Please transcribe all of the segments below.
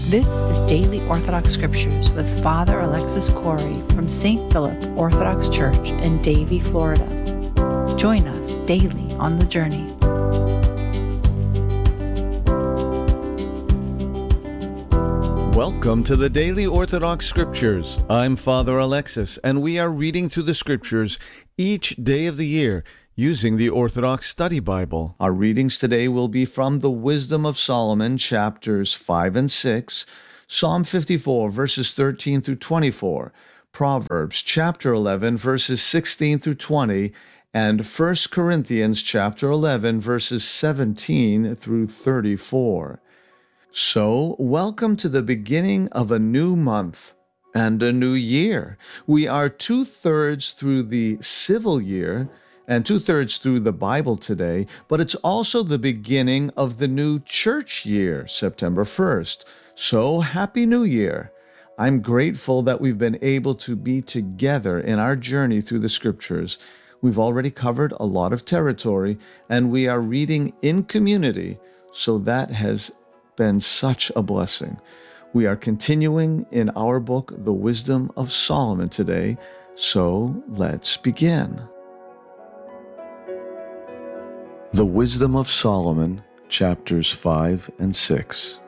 This is Daily Orthodox Scriptures with Father Alexis Corey from St. Philip Orthodox Church in Davie, Florida. Join us daily on the journey. Welcome to the Daily Orthodox Scriptures. I'm Father Alexis, and we are reading through the Scriptures each day of the year using the Orthodox Study Bible. Our readings today will be from the Wisdom of Solomon, chapters 5 and 6, Psalm 54, verses 13 through 24, Proverbs, chapter 11, verses 16 through 20, and 1 Corinthians, chapter 11, verses 17 through 34. So, welcome to the beginning of a new month and a new year. We are 2/3 through the civil year and 2/3 through the Bible today, but it's also the beginning of the new church year, September 1st. So, Happy New Year! I'm grateful that we've been able to be together in our journey through the Scriptures. We've already covered a lot of territory, and we are reading in community, so that has been such a blessing. We are continuing in our book, The Wisdom of Solomon, today, so let's begin. The Wisdom of Solomon, chapters 5 and 6.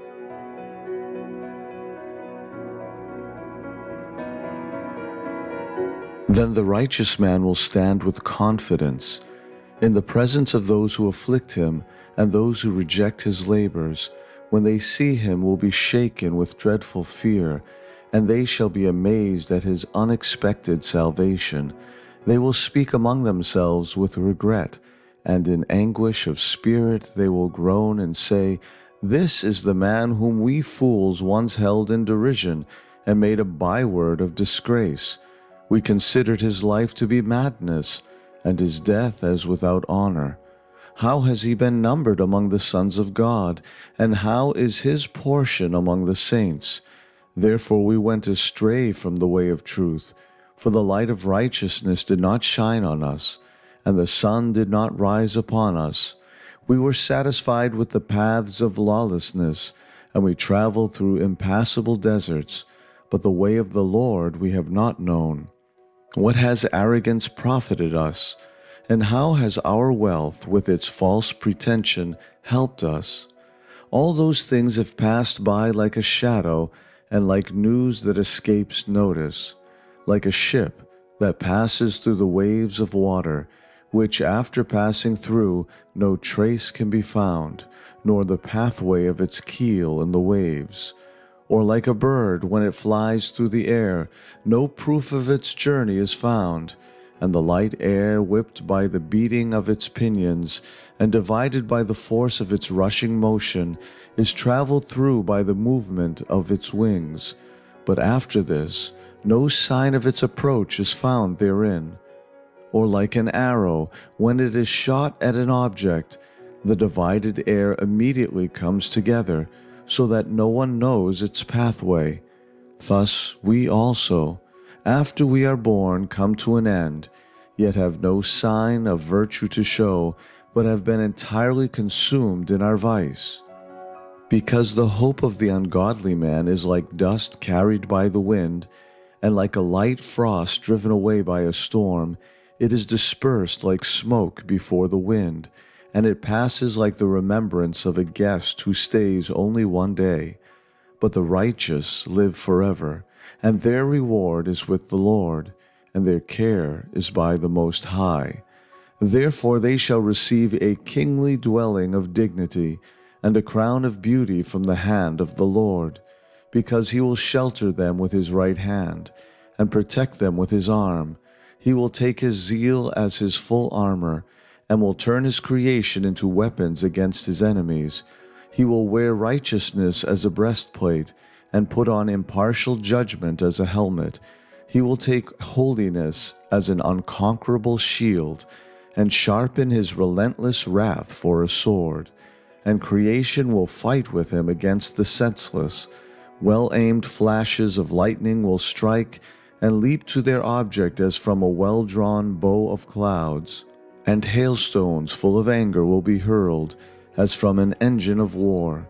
Then the righteous man will stand with confidence in the presence of those who afflict him and those who reject his labors. When they see him, will be shaken with dreadful fear, and they shall be amazed at his unexpected salvation. They will speak among themselves with regret, and in anguish of spirit they will groan and say, "This is the man whom we fools once held in derision and made a byword of disgrace. We considered his life to be madness, and his death as without honor. How has he been numbered among the sons of God, and how is his portion among the saints? Therefore we went astray from the way of truth, for the light of righteousness did not shine on us, and the sun did not rise upon us. We were satisfied with the paths of lawlessness, and we traveled through impassable deserts, but the way of the Lord we have not known. What has arrogance profited us? And how has our wealth with its false pretension helped us? All those things have passed by like a shadow, and like news that escapes notice, like a ship that passes through the waves of water, which after passing through no trace can be found, nor the pathway of its keel in the waves. Or like a bird when it flies through the air, no proof of its journey is found, and the light air, whipped by the beating of its pinions, and divided by the force of its rushing motion, is traveled through by the movement of its wings. But after this, no sign of its approach is found therein. Or like an arrow, when it is shot at an object, the divided air immediately comes together, so that no one knows its pathway. Thus we also, after we are born, come to an end, yet have no sign of virtue to show, but have been entirely consumed in our vice. Because the hope of the ungodly man is like dust carried by the wind, and like a light frost driven away by a storm, it is dispersed like smoke before the wind, and it passes like the remembrance of a guest who stays only one day. But the righteous live forever, and their reward is with the Lord, and their care is by the Most High. Therefore they shall receive a kingly dwelling of dignity, and a crown of beauty from the hand of the Lord, because he will shelter them with his right hand, and protect them with his arm. He will take his zeal as his full armor, and will turn his creation into weapons against his enemies. He will wear righteousness as a breastplate, and put on impartial judgment as a helmet. He will take holiness as an unconquerable shield, and sharpen his relentless wrath for a sword. And creation will fight with him against the senseless. Well-aimed flashes of lightning will strike, and leap to their object as from a well-drawn bow of clouds. And hailstones full of anger will be hurled, as from an engine of war.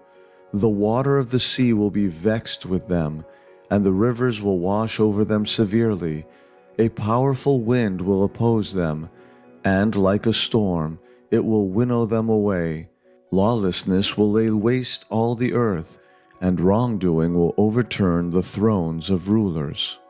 The water of the sea will be vexed with them, and the rivers will wash over them severely. A powerful wind will oppose them, and like a storm, it will winnow them away. Lawlessness will lay waste all the earth, and wrongdoing will overturn the thrones of rulers.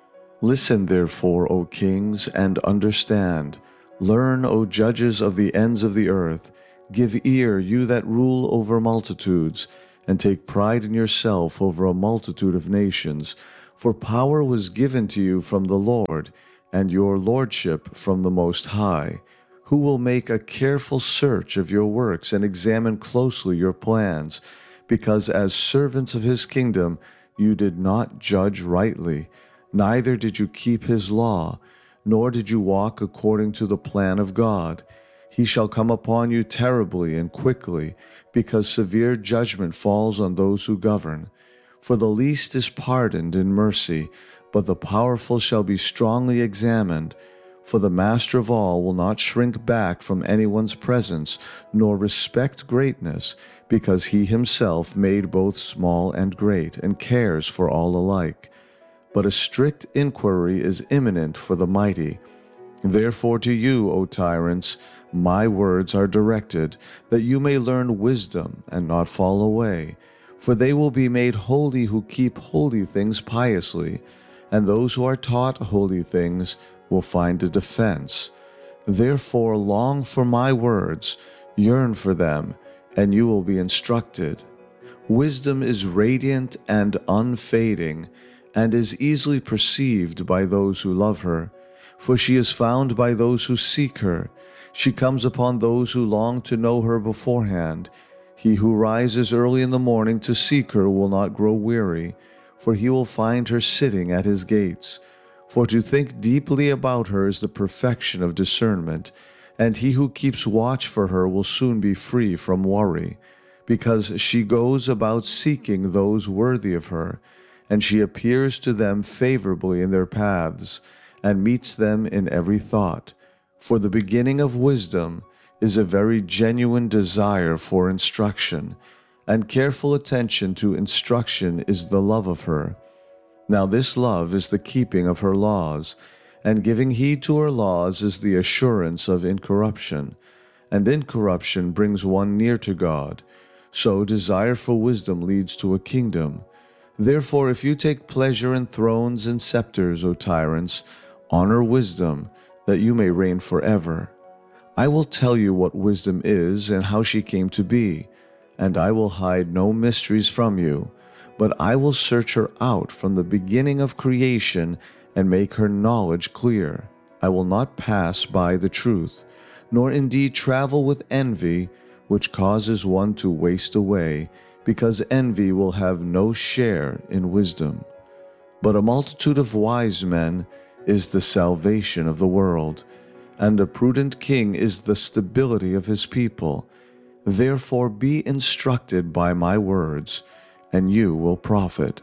Listen therefore, O kings, and understand. Learn, O judges of the ends of the earth. Give ear, you that rule over multitudes, and take pride in yourself over a multitude of nations. For power was given to you from the Lord, and your lordship from the Most High, who will make a careful search of your works and examine closely your plans, because as servants of his kingdom you did not judge rightly, neither did you keep his law, nor did you walk according to the plan of God. He shall come upon you terribly and quickly, because severe judgment falls on those who govern. For the least is pardoned in mercy, but the powerful shall be strongly examined. For the master of all will not shrink back from anyone's presence, nor respect greatness, because he himself made both small and great, and cares for all alike. But a strict inquiry is imminent for the mighty. Therefore to you, O tyrants, my words are directed, that you may learn wisdom and not fall away. For they will be made holy who keep holy things piously, and those who are taught holy things will find a defense. Therefore long for my words, yearn for them, and you will be instructed. Wisdom is radiant and unfading, and is easily perceived by those who love her. For she is found by those who seek her. She comes upon those who long to know her beforehand. He who rises early in the morning to seek her will not grow weary, for he will find her sitting at his gates. For to think deeply about her is the perfection of discernment, and he who keeps watch for her will soon be free from worry, because she goes about seeking those worthy of her, and she appears to them favorably in their paths, and meets them in every thought. For the beginning of wisdom is a very genuine desire for instruction, and careful attention to instruction is the love of her. Now this love is the keeping of her laws, and giving heed to her laws is the assurance of incorruption, and incorruption brings one near to God. So desire for wisdom leads to a kingdom. Therefore if you take pleasure in thrones and scepters, O tyrants, honor wisdom, that you may reign forever. I will tell you what wisdom is and how she came to be, and I will hide no mysteries from you, but I will search her out from the beginning of creation and make her knowledge clear. I will not pass by the truth, nor indeed travel with envy, which causes one to waste away, because envy will have no share in wisdom. But a multitude of wise men is the salvation of the world, and a prudent king is the stability of his people. Therefore be instructed by my words, and you will profit.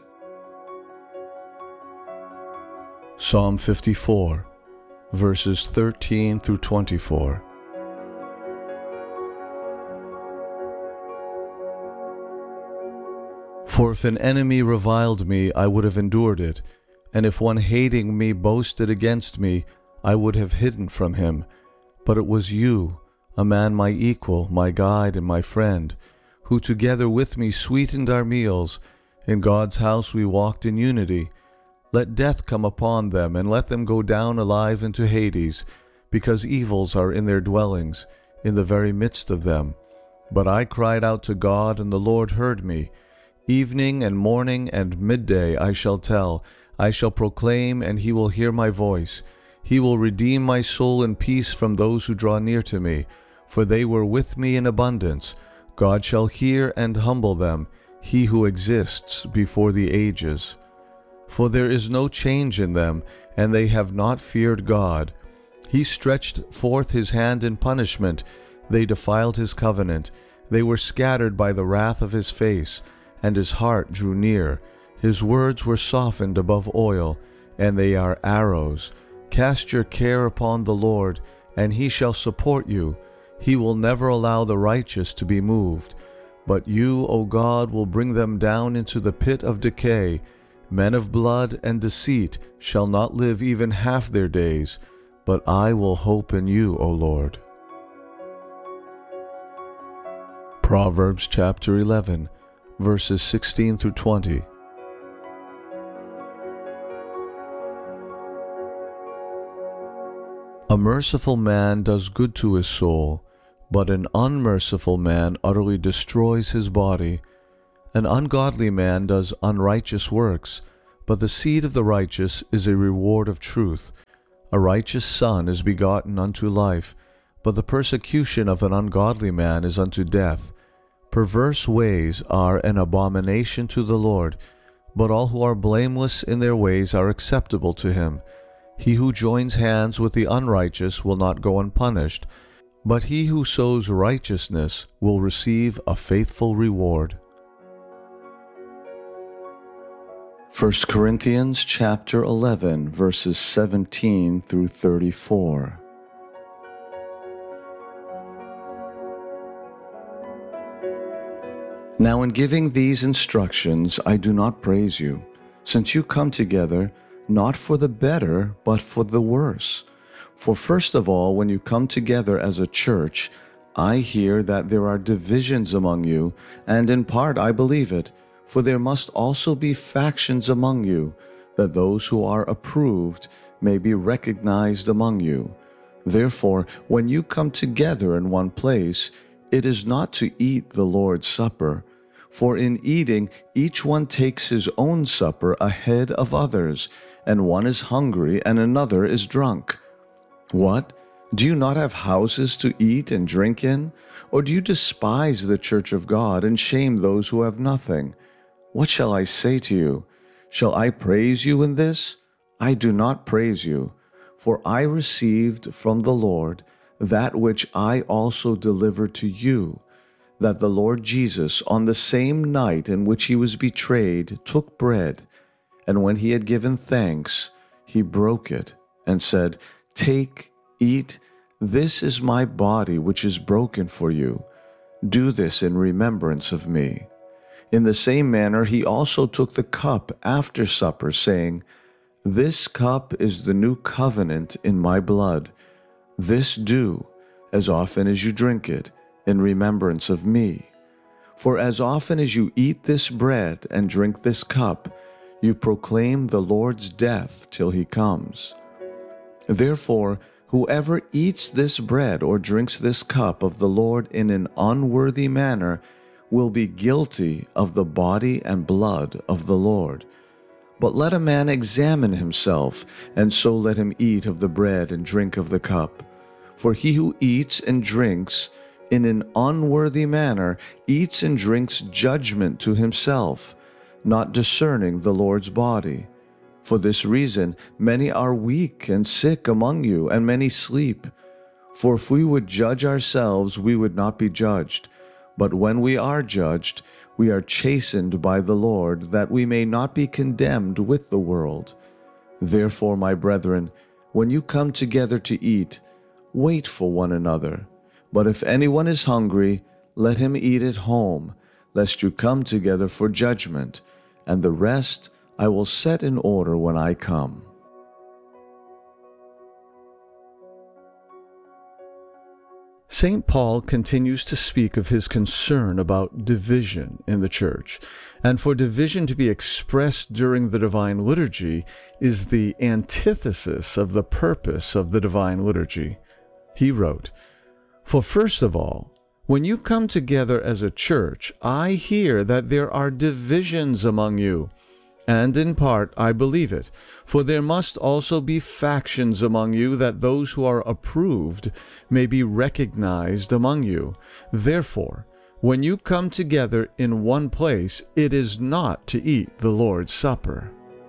Psalm 54, verses 13 through 24. For if an enemy reviled me, I would have endured it, and if one hating me boasted against me, I would have hidden from him. But it was you, a man my equal, my guide and my friend, who together with me sweetened our meals. In God's house we walked in unity. Let death come upon them, and let them go down alive into Hades, because evils are in their dwellings, in the very midst of them. But I cried out to God, and the Lord heard me. Evening and morning and midday I shall tell, I shall proclaim, and he will hear my voice. He will redeem my soul in peace from those who draw near to me, for they were with me in abundance. God shall hear and humble them, he who exists before the ages. For there is no change in them, and they have not feared God. He stretched forth his hand in punishment. They defiled his covenant. They were scattered by the wrath of his face, and his heart drew near. His words were softened above oil, and they are arrows. Cast your care upon the Lord, and he shall support you. He will never allow the righteous to be moved. But you, O God, will bring them down into the pit of decay. Men of blood and deceit shall not live even half their days, but I will hope in you, O Lord. Proverbs chapter 11, verses 16 through 20. A merciful man does good to his soul, but an unmerciful man utterly destroys his body. An ungodly man does unrighteous works, but the seed of the righteous is a reward of truth. A righteous son is begotten unto life, but the persecution of an ungodly man is unto death. Perverse ways are an abomination to the Lord, but all who are blameless in their ways are acceptable to him. He who joins hands with the unrighteous will not go unpunished, but he who sows righteousness will receive a faithful reward. 1 Corinthians chapter 11, verses 17 through 34. Now in giving these instructions I do not praise you, since you come together not for the better, but for the worse. For first of all, when you come together as a church, I hear that there are divisions among you, and in part I believe it, for there must also be factions among you, that those who are approved may be recognized among you. Therefore, when you come together in one place, it is not to eat the Lord's Supper. For in eating, each one takes his own supper ahead of others, and one is hungry and another is drunk. What? Do you not have houses to eat and drink in? Or do you despise the church of God and shame those who have nothing? What shall I say to you? Shall I praise you in this? I do not praise you, for I received from the Lord that which I also delivered to you, that the Lord Jesus, on the same night in which he was betrayed, took bread, and when he had given thanks, he broke it, and said, Take, eat, this is my body which is broken for you. Do this in remembrance of me. In the same manner he also took the cup after supper, saying, This cup is the new covenant in my blood. This do, as often as you drink it, in remembrance of me. For as often as you eat this bread and drink this cup, you proclaim the Lord's death till he comes. Therefore, whoever eats this bread or drinks this cup of the Lord in an unworthy manner will be guilty of the body and blood of the Lord. But let a man examine himself, and so let him eat of the bread and drink of the cup. For he who eats and drinks in an unworthy manner eats and drinks judgment to himself, not discerning the Lord's body. For this reason many are weak and sick among you, and many sleep. For if we would judge ourselves, we would not be judged. But when we are judged, we are chastened by the Lord, that we may not be condemned with the world. Therefore, my brethren, when you come together to eat, wait for one another. But if anyone is hungry, let him eat at home, lest you come together for judgment, and the rest I will set in order when I come. St. Paul continues to speak of his concern about division in the church, and for division to be expressed during the Divine Liturgy is the antithesis of the purpose of the Divine Liturgy. He wrote, For first of all, when you come together as a church, I hear that there are divisions among you. And in part I believe it, for there must also be factions among you, that those who are approved may be recognized among you. Therefore, when you come together in one place, it is not to eat the Lord's Supper.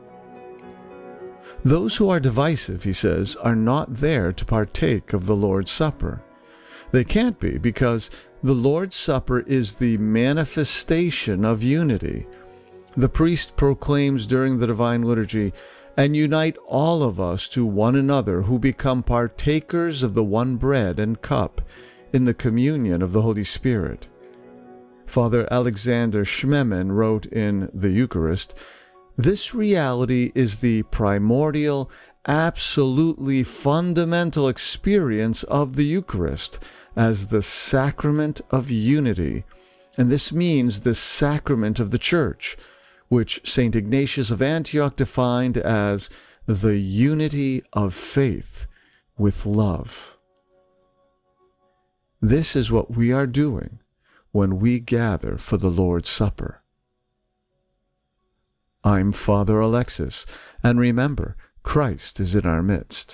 Those who are divisive, he says, are not there to partake of the Lord's Supper. They can't be, because the Lord's Supper is the manifestation of unity. The priest proclaims during the Divine Liturgy, and unite all of us to one another, who become partakers of the one bread and cup in the communion of the Holy Spirit. Father Alexander Schmemann wrote in The Eucharist, "This reality is the primordial, absolutely fundamental experience of the Eucharist as the sacrament of unity, and this means the sacrament of the Church, which St. Ignatius of Antioch defined as the unity of faith with love." This is what we are doing when we gather for the Lord's Supper. I'm Father Alexis, and remember, Christ is in our midst.